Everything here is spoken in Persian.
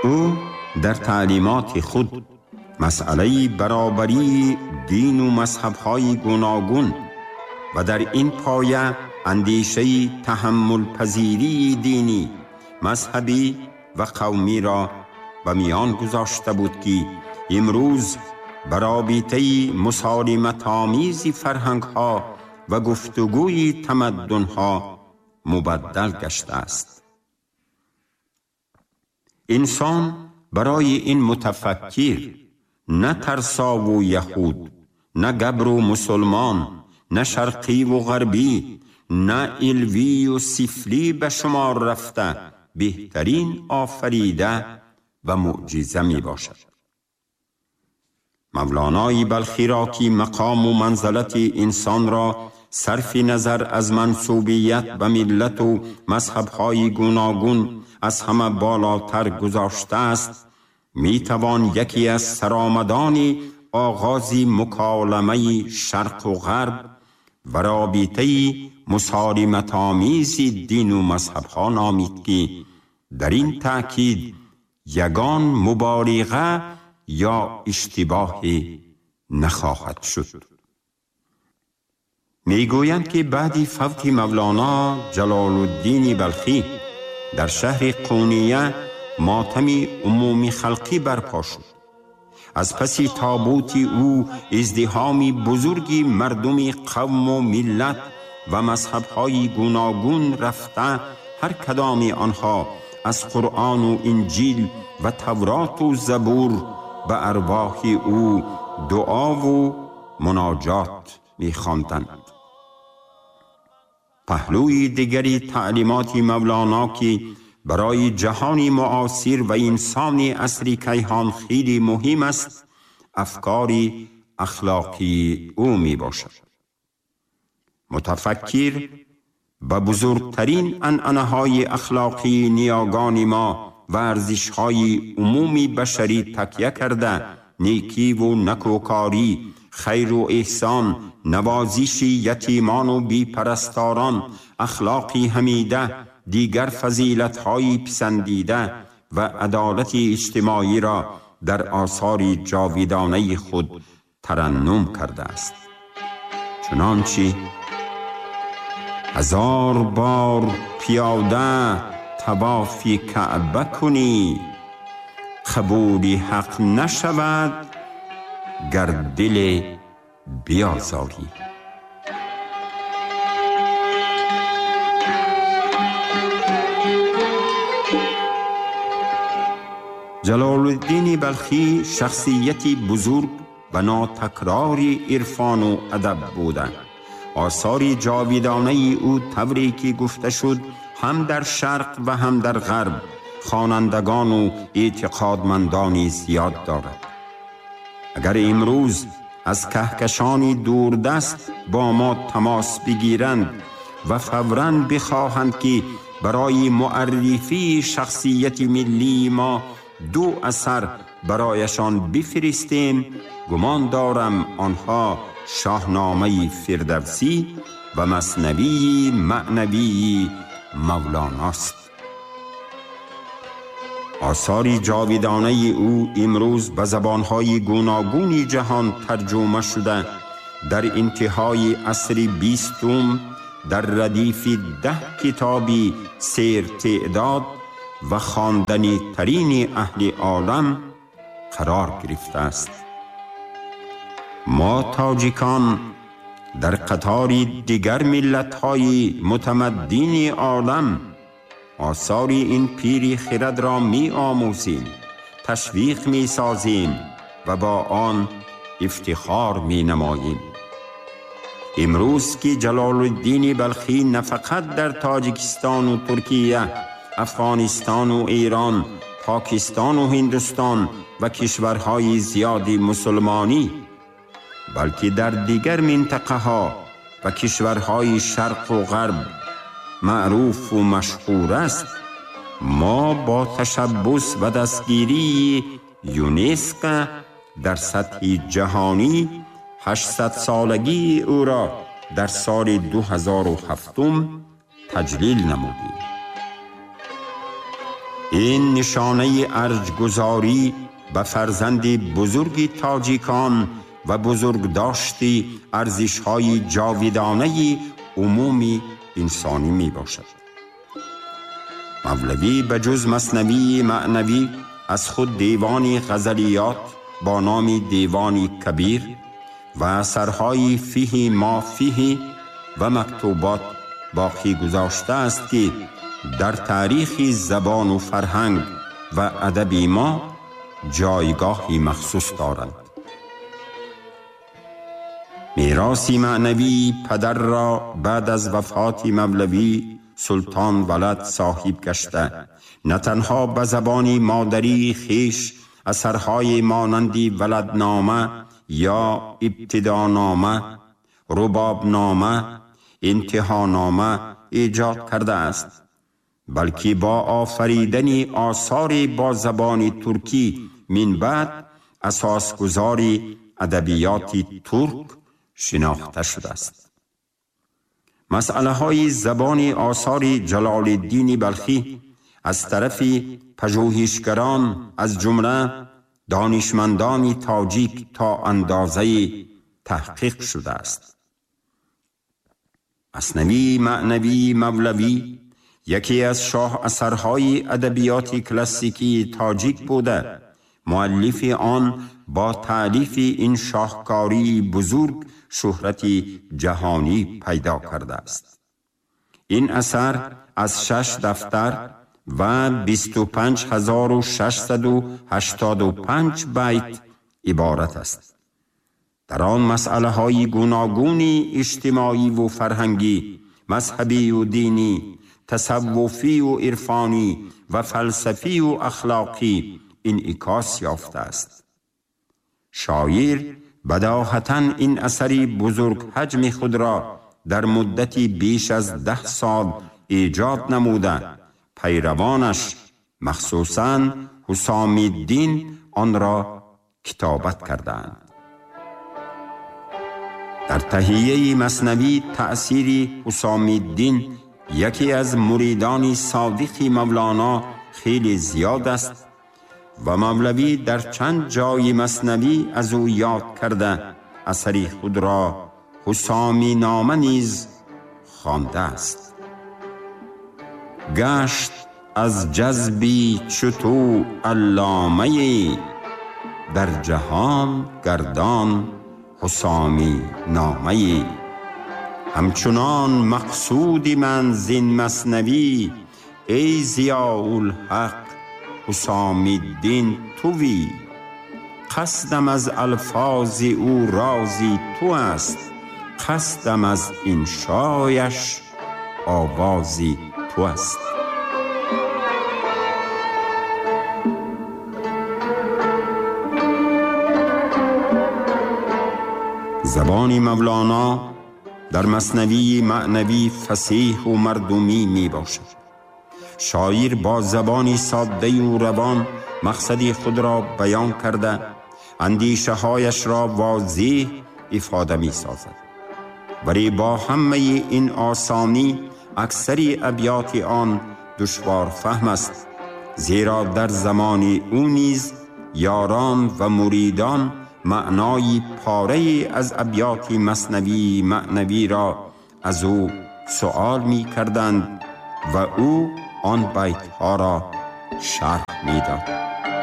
او در تعلیمات خود مسئله برابری دین و مذهب‌های گوناگون و در این پایه اندیشه تحمل پذیری دینی، مذهبی و قومی را به میان گذاشته بود که امروز برابطه مسالمت آمیز فرهنگ‌ها و گفتگوی تمدن‌ها مبدل گشته است. انسان برای این متفکر نه ترسا و یهود، نه گبر و مسلمان، نه شرقی و غربی، نه علوی و سفلی به شمار رفته بهترین آفریده و معجزه می باشد. مولانای بلخی را که مقام و منزلت انسان را صرف نظر از منسوبیت به ملت و مذهب‌های گوناگون از همه بالاتر گذاشته است، می توان یکی از سرآمدان آغاز مکالمه شرق و غرب و رابطه مسالمت آمیز دین و مذهب‌ها نامید که در این تأکید یگان مبالغه یا اشتباه نخواهد شد. میگویند که بعد فوت مولانا جلال الدین بلخی در شهر قونیه ماتم عمومی خلقی برپا شد. از پس تابوت او ازدحام بزرگی مردم قوم و ملت و مذهب‌های گوناگون رفته، هر کدام آنها از قرآن و انجیل و تورات و زبور به ارواح او دعا و مناجات می‌خواندند. پهلوی دیگری تعلیمات مولانا که برای جهان معاصر و انسان عصری کیهان خیلی مهم است، افکار اخلاقی او می باشد. متفکر به بزرگترین عنعنه‌های اخلاقی نیاگان ما و ارزش‌های عمومی بشری تکیه کرده، نیکی و نکوکاری، خیر و احسان، نوازش یتیمان و بیپرستاران، اخلاقی حمیده، دیگر فضیلت‌های پسندیده و عدالت اجتماعی را در آثار جاویدانه خود ترنم کرده است. چنانچه 1000 بار پیاده طواف کعبه کنی، قبول حق نشود گر دل بیازاری. جلال الدین بلخی شخصیتی بزرگ و ناتکرار عرفان و ادب بودند. آثار جاویدانه او طوری که گفته شد هم در شرق و هم در غرب خوانندگان و اعتقادمندانی زیاد دارد. اگر امروز از کهکشانی دوردست با ما تماس بگیرند و فوراً بخواهند که برای معرفی شخصیت ملی ما 2 اثر برایشان بفرستیم، گمان دارم آنها شاهنامه فردوسی و مثنوی معنوی مولاناست. آثار جاویدانه او امروز به زبانهای گوناگون جهان ترجمه شده، در انتهای عصر 20 در ردیف 10 کتابی سیر تعداد و خواندنی ترین اهل عالم قرار گرفته است. ما تاجیکان در قطار دیگر ملت‌های متمدن عالم آثار این پیر خرد را می آموزیم، تشویق می سازیم و با آن افتخار می نماییم. امروز که جلال الدین بلخی نه فقط در تاجیکستان و ترکیه، افغانستان و ایران، پاکستان و هندوستان و کشورهای زیادی مسلمانی، بلکه در دیگر منطقه ها و کشورهای شرق و غرب معروف و مشهور است، ما با تشبث و دستگیری یونسکو در سطح جهانی 800 سالگی او را در سال 2007 تجلیل نمودیم. این نشانه ارجگذاری به فرزند بزرگی تاجیکان و بزرگ داشتی ارزش‌های جاودانه عمومی انسانی می باشد. مولوی به جز مثنوی معنوی از خود دیوانی غزلیات با نام دیوانی کبیر و اثرهای فیه ما فیه و مکتوبات باقی گذاشته است که در تاریخ زبان و فرهنگ و ادب ما جایگاهی مخصوص دارند. میراث معنوی پدر را بعد از وفات مولوی سلطان ولد صاحب گشته، نه تنها به زبان مادری خویش اثرهای مانندی ولدنامه یا ابتدانامه، ربابنامه، انتهانامه ایجاد کرده است، بلکه با آفریدن آثار با زبان ترکی من بعد اساسگذار ادبیات ترک شناخته شده است. مسئله های زبان آثار جلال الدین بلخی از طرف پژوهشگران از جمله دانشمندان تاجیک تا اندازه تحقیق شده است. مثنوی معنوی مولوی یکی از شاه اثرهای ادبیات کلاسیکی تاجیک بوده. مؤلف آن با تألیف این شاهکاری بزرگ شهرت جهانی پیدا کرده است. این اثر از 6 دفتر و 25685 بیت عبارت است. در آن مسئله های گوناگون اجتماعی و فرهنگی، مذهبی و دینی، تصوفی و عرفانی و فلسفی و اخلاقی انعکاس یافته است. شاعر بداهتاً این اثری بزرگ حجم خود را در مدتی بیش از 10 سال ایجاد نموده. پیروانش مخصوصاً حسام الدین آن را کتابت کردند. در تهیه مثنوی تأثیر حسام الدین یکی از مریدان صادق مولانا خیلی زیاد است و مولوی در چند جای مثنوی از او یاد کرده اثری خود را حسامی نامه نیز خوانده است. گشت از جذبی چتو علامه، در جهان گردان حسامی نامه. همچنان مقصود من زین مثنوی، ای ضیاء الحق حسام الدین توی. قصدم از الفاظ او رازی تو است، قصدم از انشایش آوازی تو است. زبان مولانا در مثنوی معنوی فصیح و مردمی می باشد. شاعر با زبانی ساده و روان مقصد خود را بیان کرده، اندیشه هایش را واضح افاده می سازد. ولی با همه این آسانی اکثر ابیات آن دشوار فهم است، زیرا در زمان او نیز یاران و مریدان معنای پاره از ابیات مثنوی معنوی را از او سؤال می کردند و او آن بیت ها را شرح می داد.